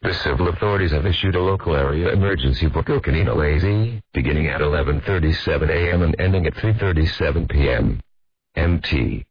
The civil authorities have issued a local area emergency for Coconino Lazy, beginning at 11:37 a.m. and ending at 3:37 p.m. MT.